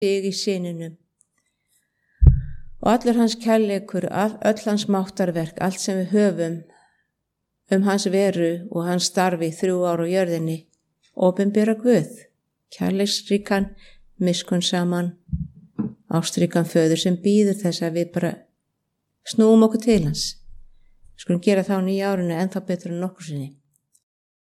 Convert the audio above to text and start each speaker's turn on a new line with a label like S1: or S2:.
S1: sig í syninum. Og allur hans kærleikur, öll hans máttarverk, allt sem við höfum hans veru og hans starfi 3 ár á jörðinni, opinbera Guð, kærleiksríkan, miskunnsaman, ástríkan föður sem bíður þess að við bara snúum okkur til hans. Við skulum gera það á nýja árinu ennþá betur en nokkur sinni.